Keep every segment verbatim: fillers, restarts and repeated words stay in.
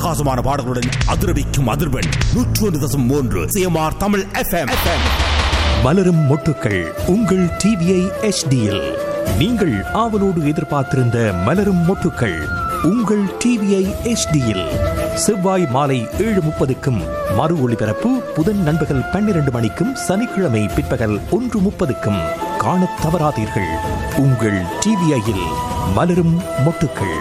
அட்டகாசமான பாடல்களுடன் அதிரவிக்கும் அதிர்வெண் நூற்றி ஒன்று தசம் மூன்று சிஎம்ஆர் தமிழ் எஃப்எம். மலரும் மொட்டுக்கள் உங்கள் டிவிஐ எச்டியில் நீங்கள் ஆவலோடு எதிர்பார்த்திருந்த மலரும் மொட்டுக்கள் உங்கள் டிவிஐ எச்டியில் செவ்வாய் மாலை ஏழு முப்பதுக்கும் மறு ஒளிபரப்பு புதன் நண்பகல் பன்னிரண்டு மணிக்கும் சனிக்கிழமை பிற்பகல் ஒன்று முப்பதுக்கும் காணத் தவறாதீர்கள். உங்கள் டிவிஐயில் மலரும் மொட்டுக்கள்.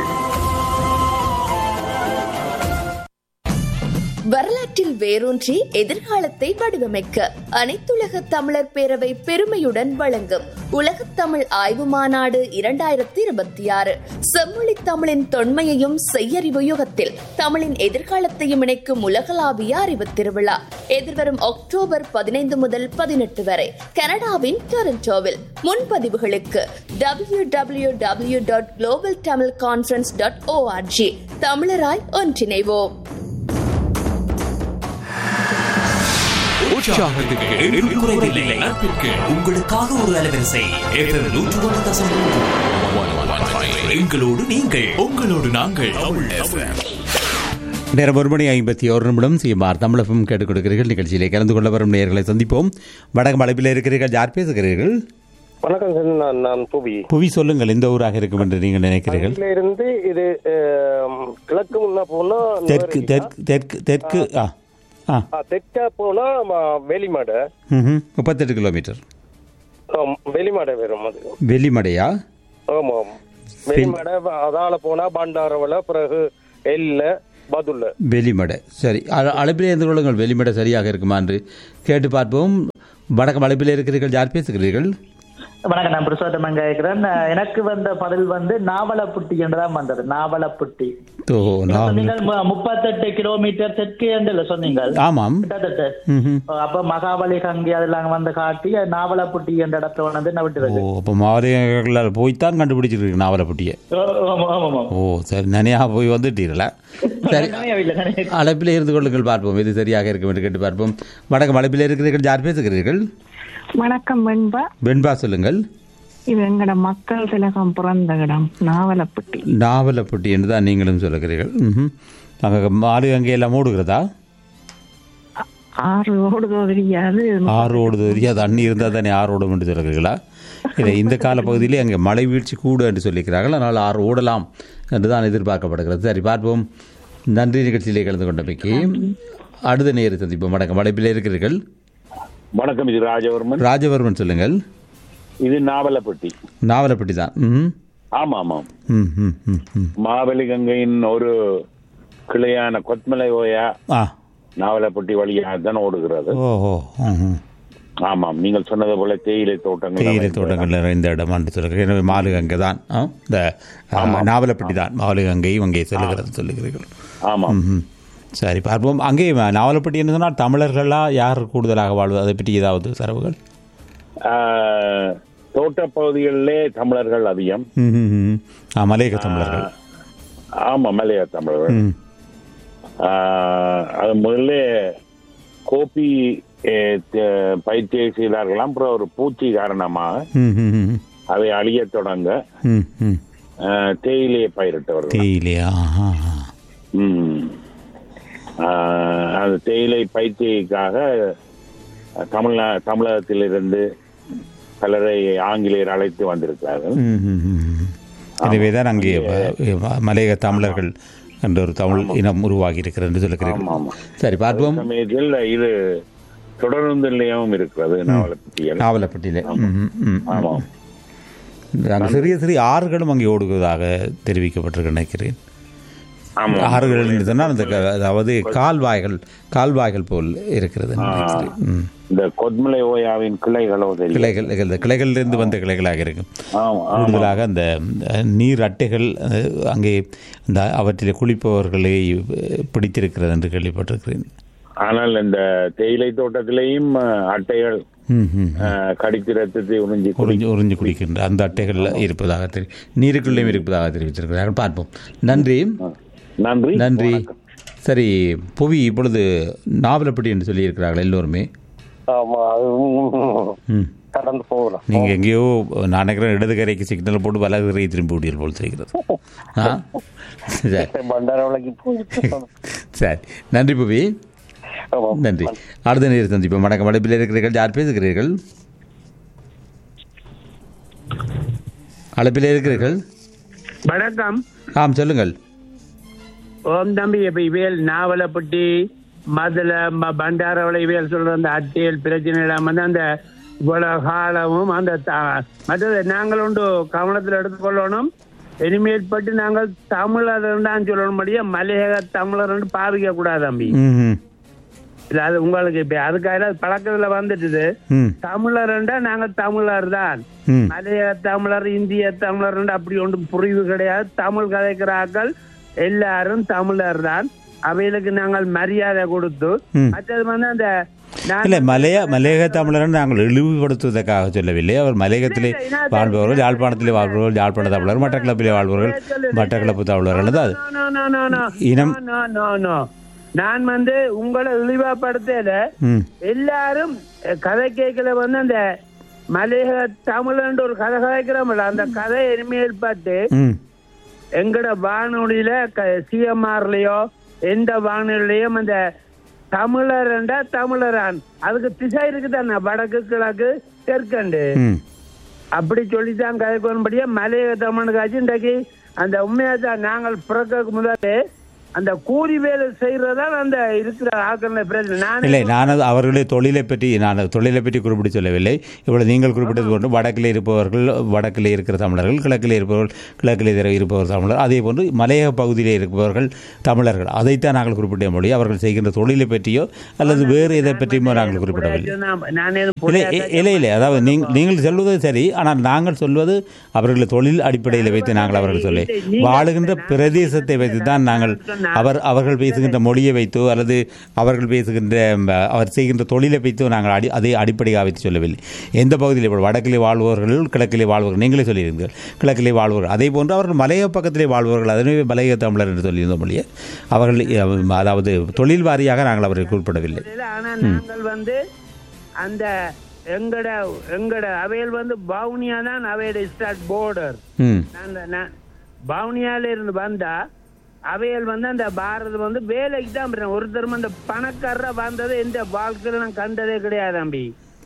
வரலாற்றில் வேரூன்றி எதிர்காலத்தை வடிவமைக்க அனைத்துலக தமிழர் பேரவை பெருமையுடன் வழங்கும் உலகத் தமிழ் ஆய்வு மாநாடு இரண்டாயிரத்தி இருபத்தி ஆறு செம்மொழி தமிழின் தொன்மையையும் செய்யறிவு யுகத்தில் தமிழின் எதிர்காலத்தையும் இணைக்கும் உலகளாவிய அறிவு திருவிழா எதிர்வரும் அக்டோபர் பதினைந்து முதல் பதினெட்டு வரை கனடாவின் டொரண்டோவில். முன்பதிவுகளுக்கு W W W dot global Tamil conference dot O R G. தமிழராய் ஒன்றிணைவோம். உங்களுக்காக ஒரு அலைவரிசை எங்களோடு நீங்கள், உங்களோடு நாங்கள். நேரம் ஒரு மணி ஐம்பத்தி ஒரு நிமிடம் சிஎம்ஆர் தமிழகம் கேட்டுக் கொடுக்கிறீர்கள். நிகழ்ச்சியிலே கலந்து கொள்ள வரும் நேயர்களை சந்திப்போம். வடக்கு அழைப்பில் இருக்கிறீர்கள். யார் பேசுகிறீர்கள்? வணக்கம் சார், நான் நான் புவி. புவி சொல்லுங்கள், எந்த ஊராக இருக்கும் என்று நீங்கள் நினைக்கிறீர்கள்? இருந்து இது கிழக்கு முன்னா போனா தெற்கு தெற்கு தெற்கு தெற்கு ஆ ஆ தெற்க போனா வெளிமடை. ம் முப்பத்தெட்டு கிலோமீட்டர் வெளிமடை வரும். அது வெளிமடையா? ஆமாம், வெளிமடை. அதால போனா பண்டாரவள, பிறகு எல்ல பதுல்ல வெளிமடை. சரி, அழைப்பிலே இருந்து கொள்ளுங்கள். வெளிமடை சரியாக இருக்குமா என்று கேட்டு பார்ப்போம். வடக்கு அழைப்பில் இருக்கிறீர்கள். யார் பேசுகிறீர்கள்? வணக்கம், நான் புருஷோத்தமன் கேட்கிறேன். எனக்கு வந்த பதில் வந்து நாவலப்புட்டி என்றுதான் வந்தது. நாவலப்புட்டி. நீங்கள் முப்பத்தெட்டு கிலோமீட்டர் தெற்கு என்று சொன்னீங்க. ஆமாம், அப்ப மகாபலி கங்கி அதெல்லாம் வந்து காட்டி நாவலப்புட்டி என்ற இடத்துல வந்து நவிட்டு. அப்ப மாவட்ட போய்த்தான் கண்டுபிடிச்சிருக்கு நாவலப்புட்டியை. ஓ சரி, நனையா போய் வந்துட்டீங்களா? சரி, அழைப்பிலே இருந்து கொள்ளுங்கள், பார்ப்போம் இது சரியாக இருக்கும் என்று கேட்டு பார்ப்போம். வணக்கம், அழைப்பிலே இருக்கிறீர்கள். யார் பேசுகிறீர்கள்? வணக்கம், வெண்பா. வெண்பா சொல்லுங்கள். இது எங்கட மக்கள் திலகம் பிறந்த இடம் நாவலப்பட்டி. நாவலப்பட்டி என்று தான் நீங்களும் சொல்லுகிறீர்கள். அங்கே மாடு அங்கே எல்லாம் ஓடுகிறதா? ஆறு ஓடுதோ தெரியாது. ஆறு ஓடுதோ தெரியாது. அண்ணி இருந்தால் தானே ஆறு ஓடும் என்று சொல்லுகிறீர்களா? இல்லை, இந்த கால பகுதியிலே அங்கே மழை வீழ்ச்சி கூட என்று சொல்லிக்கிறார்கள். அதனால் ஆறு ஓடலாம் என்று தான் எதிர்பார்க்கப்படுகிறது. சரி, பார்ப்போம். நன்றி, நிகழ்ச்சியிலே கலந்து கொண்டமைக்கு. அடுத்த நேரம் சந்திப்போம். வணக்கம், அழைப்பிலே இருக்கிறீர்கள். வணக்கம், இது ராஜவர்மன். ராஜவர்மன் சொல்லுங்கள். இது நாவலப்பட்டி. நாவலப்பட்டி தான். ஆமா ஆமாம். மாவலி கங்கையின் ஒரு கிளையான கொத்மலை ஓயா நாவலப்பட்டி வழியாக தான் ஓடுகிறது. ஓஹோ, ஆமாம், நீங்கள் சொன்னது போல தேயிலை தோட்டங்கள் தேயிலை தோட்டங்கள் நிறைந்த இடம் என்று சொல்லுகிறேன். எனவே மாலுகங்கை தான் இந்த நாவலப்பட்டி தான். மாலுகங்கை அங்கே சொல்லுகிறது சொல்லுகிறீர்கள். ஆமாம். சரி, பார்ப்போம். அங்கே நாவலப்பட்டி என்று சொன்னால் தமிழர்களா யார் கூடுதலாக வாழ்வது? அதை பற்றி ஏதாவது தரவுகள்? தோட்டப்பகுதிகளிலே தமிழர்கள் அதிகம். மலையக தமிழர்கள். ஆமாம், மலையக தமிழர்கள். அது முதல்ல கோப்பி பயிற்சியை செய்தார்களாம். அப்புறம் ஒரு பூச்சி காரணமாக அதை அழிய தொடங்க தேயிலையை பயிரிட்டவர்கள். தேயிலையா? அது தேயிலை பயிற்சிக்காக தமிழ்நா தமிழகத்திலிருந்து பலரை ஆங்கிலேயர் அழைத்து வந்திருக்கிறார்கள். எனவேதான் அங்கே மலையக தமிழர்கள் என்ற ஒரு தமிழ் இனம் உருவாகி இருக்கிறது என்று சொல்லுகிறீர்கள். சரி, பார்ப்போம். சமயத்தில் இது தொடர்ந்து நிலையமும் இருக்கிறது நாவலப்பட்டியில். நாவலப்பட்டியிலே சிறிய சிறிய ஆறுகளும் அங்கே ஓடுவதாக தெரிவிக்கப்பட்டிருக்க நினைக்கிறேன். ஆறுகள் சொன்னால் அந்த அதாவது கால்வாய்கள் கால்வாய்கள் போல் இருக்கிறது. இந்த கொத்மலை ஓயாவின் கிளைகளோ கிளைகள் கிளைகளிலிருந்து வந்த கிளைகளாக இருக்கும். கூடுதலாக அந்த நீர் அட்டைகள் அங்கே அந்த அவற்றில் குளிப்பவர்களை பிடித்திருக்கிறது என்று கேள்விப்பட்டிருக்கிறேன். ஆனால் இந்த தேயிலை தோட்டத்திலேயும் அட்டைகள் கடித்து ரத்தத்தை உறிஞ்சி உறிஞ்சி குடிக்கின்ற அந்த அட்டைகள் இருப்பதாக தெரியும். நீருக்குள்ளேயும் இருப்பதாக தெரிவித்திருக்கிறார்கள். பார்ப்போம். நன்றி நன்றி நன்றி. சரி, புவி இப்பொழுது நாவலப்பட்டி என்று சொல்லி இருக்கிறார்கள் எல்லோருமே. கடந்து போகலாம். நீங்க எங்கேயோ நான் நினைக்கிறேன் இடது கரைக்கு சிக்னல் போட்டு வலது கரையை திரும்பி விடியல் போல் தெரிகிறது. சரி, நன்றி புவி, நன்றி. அடுத்த நேரம் சந்திப்போம். வணக்கம். அழைப்பில் இருக்கிறீர்கள், யார் பேசுகிறீர்கள்? அழைப்பில் இருக்கிறீர்கள். வணக்கம். ஆம், சொல்லுங்கள். ஓம் தம்பி, இப்ப இவையல் நாவலப்பட்டி மதுல பண்டாரவளை இவையல் சொல்ற அந்த அட்டியல் பிரச்சனை இல்லாம வந்து அந்த இவ்வளவு காலமும் அந்த மற்றது நாங்கள் ஒன்று கவனத்தில் எடுத்துக்கொள்ளணும். இனிமேல் பட்டு நாங்கள் தமிழர் தான் சொல்லணும், முடிய மலையக தமிழர் பாவிக்க கூடாது தம்பி. இல்ல அது உங்களுக்கு இப்ப அதுக்காக பழக்கத்துல வந்துட்டுது. தமிழர்ண்டா நாங்க தமிழர் தான், மலையக தமிழர் இந்திய தமிழர் அப்படி ஒன்றும் புரிவு கிடையாது. தமிழ் கதைக்கிறார்கள் எல்லாரும் தமிழர் தான். அவைகளுக்கு நாங்கள் மரியாதை கொடுத்து மற்றது வந்து அந்த இல்லை மலைய மலையக தமிழர் நாங்கள் இழிவுபடுத்துவதற்காக சொல்லவில்லை. அவர் மலையகத்திலே வாழ்பவர்கள், யாழ்ப்பாணத்திலே வாழ்பவர்கள் யாழ்ப்பாண தமிழர், மட்டக்களப்பிலே வாழ்பவர்கள் மட்டக்களப்பு தமிழர்கள் தான் இனம். நான் வந்து உங்களை இழிவாப்படுத்தல, எல்லாரும் கதை கேட்கல வந்து அந்த மலையக தமிழ் ஒரு கதை கதைக்கிறோம்ல, அந்த கதை இனிமேல் பார்த்து எங்கட வானொலியில சிஎம்ஆர்லயோ எந்த வானொலியிலையும் அந்த தமிழர்ண்டா தமிழரான் அதுக்கு திசை இருக்குதானே, வடக்கு கிழக்கு தெற்கண்டு அப்படி சொல்லித்தான் கதைக்கொன்படியா மலையக தமிழ் காட்சி இன்றைக்கு அந்த உண்மையா தான். நாங்கள் பிறக்க முதலே அந்த கூலி வேலை செய்யறதா அந்த இருக்கிற ஆக்கிற பிரச்சனை. இல்லை, நான் அவர்களுடைய தொழிலை பற்றி நான் தொழிலை பற்றி குறிப்பிட்டு சொல்லவில்லை. இவ்வளவு நீங்கள் குறிப்பிட்டது போன்று வடக்கில் இருப்பவர்கள் வடக்கில் இருக்கிற தமிழர்கள், கிழக்கில் இருப்பவர்கள் கிழக்கில் இருப்பவர் தமிழர், அதே போன்று மலையக பகுதியில் இருப்பவர்கள் தமிழர்கள், அதைத்தான் நாங்கள் குறிப்பிட்ட முடியும். அவர்கள் செய்கின்ற தொழிலை பற்றியோ அல்லது வேறு இதை பற்றியுமோ நாங்கள் குறிப்பிடவில்லை. இல்லை இல்லை அதாவது நீங்கள் சொல்வது சரி, ஆனால் நாங்கள் சொல்வது அவர்களை தொழில் அடிப்படையில் வைத்து நாங்கள் அவர்கள் சொல்லி வாழுகின்ற பிரதேசத்தை வைத்து தான் நாங்கள் அவர் அவர்கள் பேசுகின்ற மொழியை வைத்தோ அல்லது அவர்கள் பேசுகின்ற அவர் செய்கின்ற தொழிலை வைத்தோ நாங்கள் அடி அதை அடிப்படையாக வைத்து சொல்லவில்லை. எந்த பகுதியில் இப்போ வடக்கிலே வாழ்பவர்கள் கிழக்கிலே வாழ்பவர்கள் நீங்களே சொல்லியிருந்தீர்கள், கிழக்கிலே வாழ்பவர்கள் அதே போன்று அவர்கள் மலையக பக்கத்திலே வாழ்பவர்கள், அதனை மலையக தமிழர் என்று சொல்லியிருந்த மொழியை அவர்கள் அதாவது தொழில் வாரியாக நாங்கள் அவரை குறிப்பிடவில்லை. ஆனால் நாங்கள் வந்து அந்த எங்கட எங்கட அவையில் வந்து பவுனியா தான் அவையோட ஸ்டார்ட் போர்டர். பவுனியால இருந்து வந்தா அவையல் வந்து அந்த பாரத வந்து வேலைக்கு தான் ஒருத்தரும் அந்த பணக்காரரா வந்தது எந்த வாழ்க்கையில நான் கண்டதே கிடையாது தம்பி.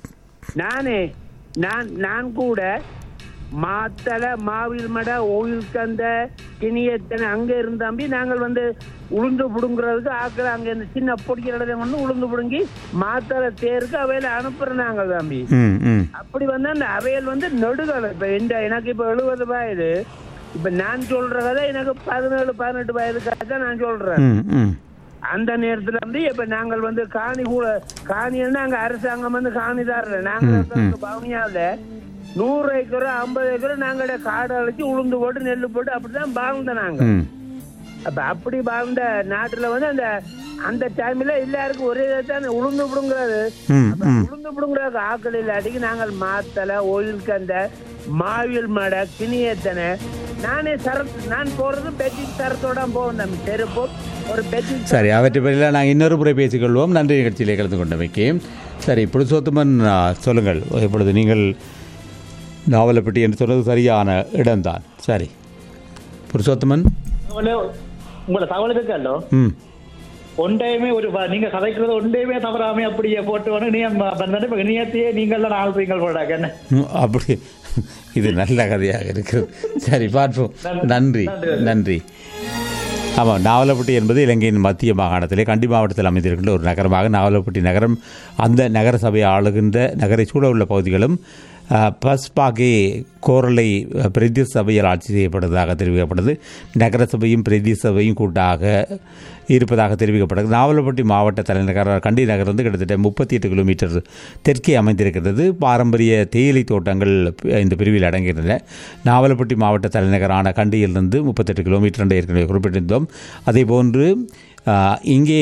நானே நான் நான் கூட மாத்தலை மாவில் மட ஓயில் கந்த கிணியத்தனை அங்க இருந்த தம்பி நாங்கள் வந்து உளுந்து புடுங்குறதுக்கு ஆக்கள் அங்க இந்த சின்ன பொடிக்கிற இடத்துல வந்து உளுந்து புடுங்கி மாத்தலை தேருக்கு அவையில அனுப்புறோம் நாங்கள் தம்பி. அப்படி வந்து அந்த அவையல் வந்து நெடுதலை. இப்ப இந்த எனக்கு இப்ப எழுபது வயது, இப்ப நான் சொல்ற கதை எனக்கு பதினேழு பதினெட்டு வயதுக்காக தான் நான் சொல்றேன். அந்த நேரத்துல வந்து இப்ப நாங்கள் வந்து காணி கூட காணி அங்க அரசாங்கம் வந்து காணி தரல. நாங்க பவுனியாவில நூறு ஏக்கரோ ஐம்பது ஏக்கரோ நாங்கள காடு அழைச்சி உளுந்து போட்டு நெல்லு போட்டு அப்படிதான் வாழ்ந்த நாங்க. அப்ப அப்படி வாழ்ந்த நாட்டுல வந்து அந்த அந்த டைம்ல எல்லாருக்கும் ஒரே தான் உளுந்து பிடுங்குறது. உளுந்து பிடுங்குறதுக்கு ஆக்கள் இல்லாட்டிக்கு நாங்கள் மாத்தலை ஓயில் கந்த மாவில் மட கிணியத்தனை நானே சரத்து நான் போறது பெட்ஜிங் சரத்தோட போவோம் நம்ம செருப்பு ஒரு பெட்ஜிங். சரி, அவற்றை பற்றிலாம் நாங்கள் இன்னொரு முறை பேசிக்கொள்வோம். நன்றி நிகழ்ச்சியிலே கலந்து கொண்டமைக்கு. சரி, புருஷோத்தமன் சொல்லுங்கள். இப்பொழுது நீங்கள் நாவலப்பட்டி என்று சொன்னது சரியான இடம்தான். சரி புருஷோத்தமன், உங்களை தகவல் இருக்கோ ம் ஒன்றையுமே ஒரு நீங்க கதைக்கிறது ஒன்றையுமே தவறாமே அப்படியே போட்டு நீங்க இணையத்தையே நீங்கள் தான் ஆள்றீங்கள் போடாக்க என்ன அப்படி. இது நல்ல கதையாக இருக்கிறது. சரி பார்ப்போம். நன்றி நன்றி. ஆமாம், நாவலப்பட்டி என்பது இலங்கையின் மத்திய மாகாணத்திலே கண்டி மாவட்டத்தில் அமைந்திருக்கின்ற ஒரு நகரமாக நாவலப்பட்டி நகரம். அந்த நகர சபையை ஆளுகின்ற நகரை சூழ உள்ள பகுதிகளும் பஸ்பாகே கோரளை பிரதேச சபையால் ஆட்சி செய்யப்படுவதாக தெரிவிக்கப்பட்டது. நகர சபையும் பிரதேச சபையும் கூட்டாக இருப்பதாக தெரிவிக்கப்பட்டது. நாவலப்பட்டி மாவட்ட தலைநகர் கண்டி நகர் வந்து கிட்டத்தட்ட முப்பத்தி எட்டு கிலோமீட்டர் தெற்கே அமைந்திருக்கிறது. பாரம்பரிய தேயிலை தோட்டங்கள் இந்த பிரிவில் அடங்குகின்றன. நாவலப்பட்டி மாவட்ட தலைநகரான கண்டியிலிருந்து முப்பத்தெட்டு கிலோமீட்டர் என்று ஏற்கனவே குறிப்பிட்டிருந்தோம். அதே போன்று இங்கே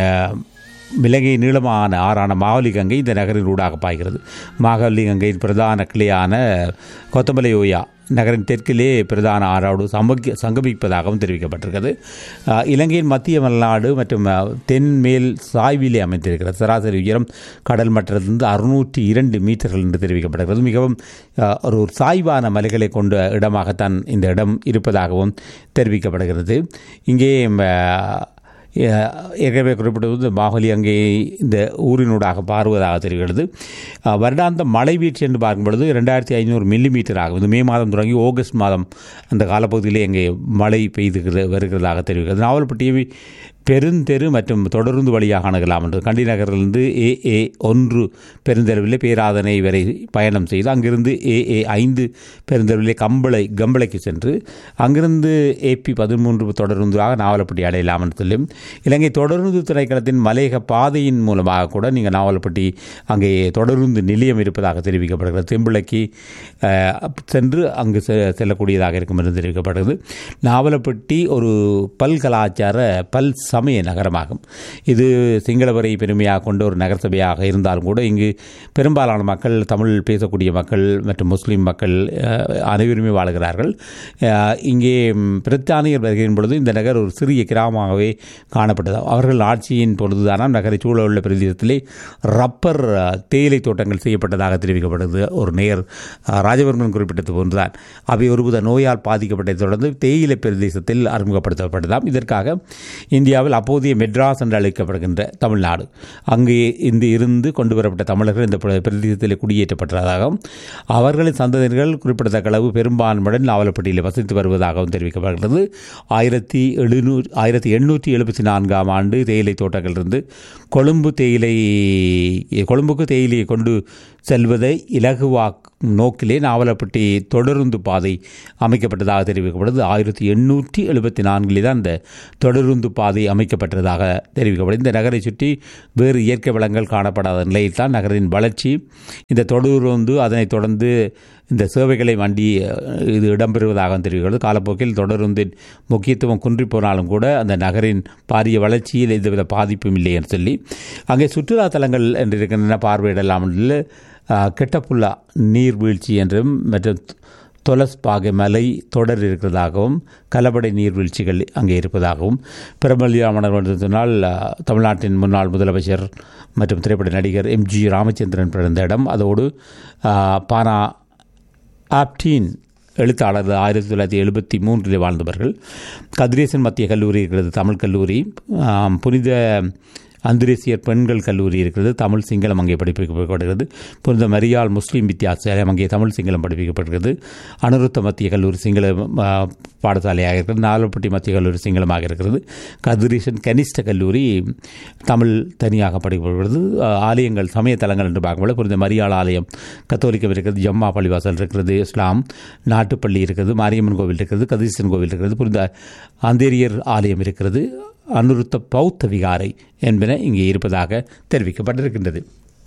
இலங்கை நீளமான ஆறான மாவலி கங்கை இந்த நகரின் ஊடாக பாய்கிறது. மாவலி கங்கையின் பிரதான கிளையான கொத்தமலையோயா நகரின் தெற்கிலே பிரதான ஆறாவோடு சமக்க சங்கமிப்பதாகவும் தெரிவிக்கப்பட்டிருக்கிறது. இலங்கையின் மத்திய மலைநாடு மற்றும் தென்மேல் சாய்விலே அமைந்திருக்கிறது. சராசரி உயரம் கடல் மட்டத்திலிருந்து அறுநூற்றி இரண்டு மீட்டர்கள் என்று தெரிவிக்கப்பட்டிருக்கிறது. மிகவும் ஒரு சாய்வான மலைகளை கொண்ட இடமாகத்தான் இந்த இடம் இருப்பதாகவும் தெரிவிக்கப்படுகிறது. இங்கே ஏற்கனவே குறிப்பிட்டது மாஹலி அங்கே இந்த ஊரினூடாக பாருவதாக தெரிகிறது. வருடாந்த மழை வீழ்ச்சி என்று பார்க்கும் பொழுது ரெண்டாயிரத்தி ஐநூறு மில்லி மீட்டர் ஆகும். இது மே மாதம் தொடங்கி ஆகஸ்ட் மாதம் அந்த காலப்பகுதியிலே இங்கே மழை பெய்து வருகிறதாக தெரிவிக்கிறது. நாவல்பட்டியை பெருந்தெரு மற்றும் தொடருந்து வழியாக அணுகலாம் என்று கண்டி நகரிலிருந்து ஏ ஏ ஒன்று பெருந்தெருவிலே பேராதனை வரை பயணம் செய்து அங்கிருந்து ஏ ஏ ஐந்து பெருந்தெருவிலே கம்பளை கம்பளைக்கு சென்று அங்கிருந்து ஏபி பதிமூன்று தொடருந்தாக நாவலப்பட்டி அடையலாம் என்று சொல்லும். இலங்கை தொடருந்து திணைக்களத்தின் மலையக பாதையின் மூலமாக கூட நீங்கள் நாவலப்பட்டி அங்கே தொடருந்து நிலையம் இருப்பதாக தெரிவிக்கப்படுகிறது. தெம்பிளைக்கு சென்று அங்கு செல்லக்கூடியதாக இருக்கும் என்று தெரிவிக்கப்படுகிறது. நாவலப்பட்டி ஒரு பல்கலாச்சார பல் சமய நகரமாகும். இது சிங்களவரை பெருமையாக கொண்ட ஒரு நகரசபையாக இருந்தாலும் கூட இங்கு பெரும்பாலான மக்கள் தமிழ் பேசக்கூடிய மக்கள் மற்றும் முஸ்லீம் மக்கள் அனைவருமே வாழ்கிறார்கள். இங்கே பிரித்தானியர் வருகின்ற பொழுது இந்த நகர் ஒரு சிறிய கிராமமாகவே காணப்பட்டது. அவர்கள் ஆட்சியின் பொழுதுதான நகரை சூழ உள்ள பிரதேசத்திலே ரப்பர் தேயிலை தோட்டங்கள் செய்யப்பட்டதாக தெரிவிக்கப்பட்டது. ஒரு நேர் ராஜவர்மன் குறிப்பிட்டது போன்றுதான் அவை ஒருவித நோயால் பாதிக்கப்பட்டதை தொடர்ந்து தேயிலை பிரதேசத்தில் அறிமுகப்படுத்தப்பட்டதாம். இதற்காக இந்தியாவில் அப்போதைய மெட்ராஸ் என்று அழைக்கப்படுகின்ற தமிழ்நாடு அங்கே இந்த இருந்து கொண்டு வரப்பட்ட தமிழர்கள் இந்த பிரதேசத்தில் குடியேற்றப்பட்டதாகவும் அவர்களின் சந்ததியினர்கள் குறிப்பிடத்தக்க அளவு பெரும்பான்மையுடன் நாவலப்பட்டியில் வசித்து வருவதாகவும் தெரிவிக்கப்படுகிறது. ஆயிரத்தி எழுநூறு ஆயிரத்தி எண்ணூற்றி எழுபத்தி நான்காம் ஆண்டு தேயிலை தோட்டங்களிலிருந்து கொழும்பு தேயிலை கொழும்புக்கு தேயிலையை கொண்டு செல்வதை இலகுவாக்கும் நோக்கிலே நாவலப்பட்டி தொடருந்து பாதை அமைக்கப்பட்டதாக தெரிவிக்கப்படுது. ஆயிரத்தி எண்ணூற்றி எழுபத்தி நான்கிலே தான் இந்த தொடருந்து பாதை அமைக்கப்பட்டதாக தெரிவிக்கப்படும். இந்த நகரை சுற்றி வேறு இயற்கை வளங்கள் காணப்படாத நிலையில் தான் நகரின் வளர்ச்சி. இந்த தொடருந்து அதனைத் தொடர்ந்து இந்த சேவைகளை வண்டி இது இடம்பெறுவதாக தெரிவிக்கிறது. காலப்போக்கில் தொடருந்தின் முக்கியத்துவம் குன்றி போனாலும் கூட அந்த நகரின் பாரிய வளர்ச்சியில் எந்தவித பாதிப்பும் இல்லை என்று சொல்லி அங்கே சுற்றுலா தலங்கள் என்று இருக்கின்றன பார்வையிடலாம். கெட்டப்புல்லா நீர்வீழ்ச்சி என்றும் மற்றும் தொலஸ்பாகை மலை தொடர் இருக்கிறதாகவும் கலபடை நீர்வீழ்ச்சிகள் அங்கே இருப்பதாகவும் பிரபல்யமானவர் என்று சொன்னால் தமிழ்நாட்டின் முன்னாள் முதலமைச்சர் மற்றும் திரைப்பட நடிகர் எம் ஜி ராமச்சந்திரன் பிறந்த இடம். அதோடு பானா ஆப்டீன் எழுத்தாளர் ஆயிரத்தி தொள்ளாயிரத்தி எழுபத்தி மூன்றில் வாழ்ந்தவர்கள். கதிரேசன் மத்திய கல்லூரி இருக்கிறது, தமிழ் கல்லூரி. புனித அந்திரேசியர் பெண்கள் கல்லூரி இருக்கிறது, தமிழ் சிங்களம் அங்கே படிப்பிக்கப்படுகிறது. புனித மரியாள் முஸ்லீம் வித்தியாசாலயம் அங்கே தமிழ் சிங்களம் படிப்பிக்கப்படுகிறது. அனுருத்த மத்திய கல்லூரி சிங்கள பாடசாலையாக இருக்கிறது. நாவலப்பட்டி மத்திய கல்லூரி சிங்களமாக இருக்கிறது. கதிரேசன் கனிஷ்ட கல்லூரி தமிழ் தனியாக படிக்கப்படுகிறது. ஆலயங்கள் சமயத்தலங்கள் என்று பார்க்கும்போது புனித மரியாள் ஆலயம் கத்தோலிக்கம் இருக்கிறது, ஜம்மா பள்ளிவாசல் இருக்கிறது, இஸ்லாம் நாட்டுப்பள்ளி இருக்கிறது, மாரியம்மன் கோவில் இருக்கிறது, கதிரேசன் கோவில் இருக்கிறது, புனித அந்தேரியர் ஆலயம் இருக்கிறது, அனுருத்த பௌத்த விகாரை என்பன இங்கே இருப்பதாக தெரிவிக்கப்பட்டிருக்கின்றது.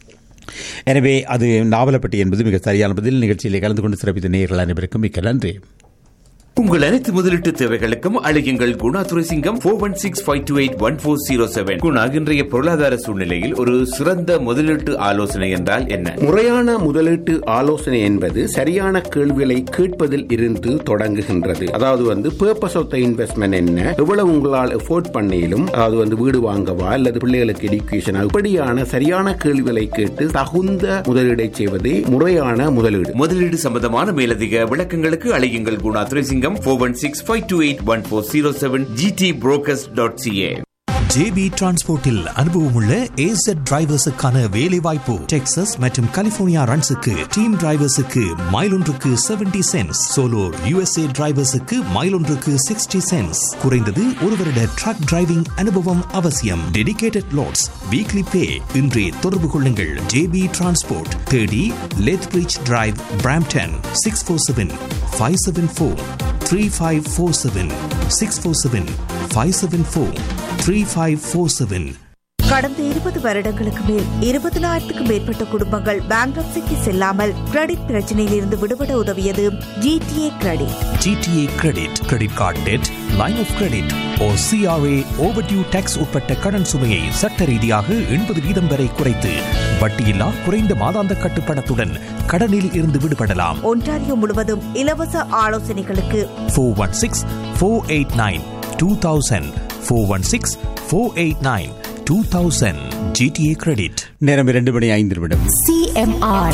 எனவே அது நாவலப்பட்டி என்பது மிக சரியான பதில். நிகழ்ச்சியிலே கலந்து கொண்டு சிறப்பித்த நேயர்கள் அனைவருக்கும் மிக்க நன்றி. உங்கள் அனைத்து முதலீட்டு தேவைகளுக்கும் அழையுங்கள் Guna Thuraisingam four one six five two eight one four zero seven. Guna இன்றைய பொருளாதார சூழ்நிலையில் ஒரு சிறந்த முதலீட்டு ஆலோசனை என்றால் என்ன? முறையான முதலீட்டு ஆலோசனை என்பது சரியான கேள்விகளை கேட்பதில் இருந்து தொடங்குகின்றது. அதாவது வந்து பர்பஸ் ஆஃப் த இன்வெஸ்ட்மெண்ட் என்ன, எவ்வளவு உங்களால் எஃபோர்ட் பண்ணிலும், அதாவது வந்து வீடு வாங்கவா அல்லது பிள்ளைகளுக்கு எடுக்கேஷன், இப்படியான சரியான கேள்விகளை கேட்டு தகுந்த முதலீடை செய்வதே முறையான முதலீடு. முதலீடு சம்பந்தமான மேலதிக விளக்கங்களுக்கு அழையுங்கள் Guna Thuraisingam four one six five two eight one four zero seven G D brokers dot C A. JP டிரான்ஸ்போர்ட்டில் அனுபவமுள்ள ஏசெட் டிரைவர்ஸுக்கான வேலை வாய்ப்பு. டெக்சாஸ் மற்றும் கலிபோர்னியா ரன்ஸுக்கு டீம் டிரைவர்ஸுக்கு மைல் ஒன்றுக்கு seventy cents, solo USA டிரைவர்ஸுக்கு mile ஒன்றுக்கு சிக்ஸ்டி சென்ட்ஸ். குறைந்தது ஒரு வருட ட்ரக் டிரைவிங் அனுபவம் அவசியம். டெடிகேட்டட் லோட்ஸ், வீக்லி பே. இன்றே தொடர்பு கொள்ளுங்கள். JP transport, thirty லெத்பிரிட்ஜ் drive, Brampton. Six four seven five seven four three five four seven six four seven five seven four three five four seven. கடந்த இருபது வருடங்களுக்கு மேல் இருபதினாயிரத்துக்கும் மேற்பட்ட குடும்பங்கள் பேங்க்ரப்சிக்கு செல்லாமல் கிரெடிட் பிரச்சனையில் இருந்து விடுபட உதவியது GTA credit. GTA credit, credit card dead, line of credit O CRA overdue tax உட்பட்ட கடன் சுமையை சட்ட ரீதியாக எண்பது வீதம் வரை குறைத்து வட்டியில்லா குறைந்த மாதாந்த கட்டுப்பணத்துடன் கடனில் இருந்து விடுபடலாம். ஒன்டாரியோ முழுவதும் இலவச ஆலோசனைகளுக்கு four one six four eight nine two thousand four one six four eight nine two thousand. GTA credit. நேரம் இரண்டு மணி ஐந்து நிமிடம். சிஎம்ஆர்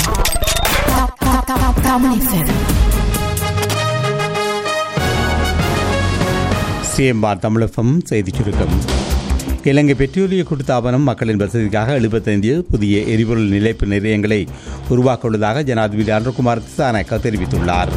சிஎம்ஆர் தமிழகம் செய்தி சுருக்கம். இலங்கை பெட்ரோலிய கூட்டுத்தாபனம் மக்களின் வசதிக்காக எழுபத்தைந்து புதிய எரிபொருள் நிலைப்பு நிலையங்களை உருவாக்க உள்ளதாக ஜனாதிபதி அனுர்குமார் திசாநாயக்க தெரிவித்துள்ளார்.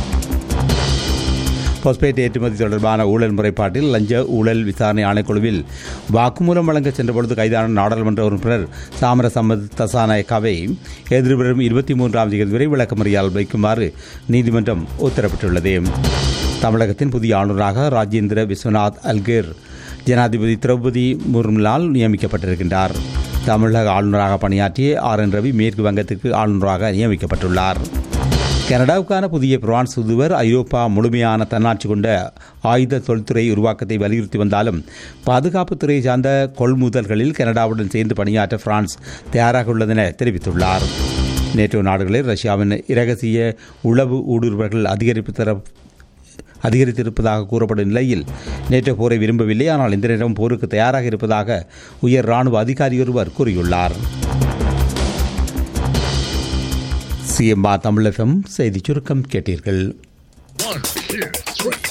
பாஸ்பேட் ஏற்றுமதி தொடர்பான ஊழல் முறைப்பாட்டில் லஞ்ச ஊழல் விசாரணை ஆணைக்குழுவில் வாக்குமூலம் வழங்க சென்றபொழுது கைதான நாடாளுமன்ற உறுப்பினர் சாமர சம்மத் தசாநாயக்காவை எதிர்வரும் இருபத்தி மூன்றாம் தேதி வரை விளக்கமறியால் வைக்குமாறு நீதிமன்றம் உத்தரவிட்டுள்ளது. தமிழகத்தின் புதிய ஆளுநராக ராஜேந்திர விஸ்வநாத் அல்கேர் ஜனாதிபதி திரௌபதி முர்முலால் நியமிக்கப்பட்டிருக்கின்றார். தமிழக ஆளுநராக பணியாற்றிய ஆர் என் ரவி மேற்கு வங்கத்திற்கு ஆளுநராக நியமிக்கப்பட்டுள்ளார். கனடாவுக்கான புதிய பிரான்ஸ் தூதுவர் ஐரோப்பா முழுமையான தன்னாட்சி கொண்ட ஆயுத தொழில்துறை உருவாக்கத்தை வலியுறுத்தி வந்தாலும் பாதுகாப்புத்துறை சார்ந்த கொள்முதல்களில் கனடாவுடன் சேர்ந்து பணியாற்ற பிரான்ஸ் தயாராக உள்ளதென தெரிவித்துள்ளார். நேட்டோ நாடுகளில் ரஷ்யாவின் இரகசிய உளவு ஊடுருவல்கள் அதிகரிப்பு தர அதிகரித்திருப்பதாக கூறப்படும் நிலையில் நேட்டோ போரை விரும்பவில்லை, ஆனால் இந்த நேரம் போருக்கு தயாராக இருப்பதாக உயர் ராணுவ அதிகாரி ஒருவர் கூறியுள்ளார். சிஎம்ஆர் தமிழ் எஃப்எம் செய்தி சுருக்கம் கேட்டீர்கள்.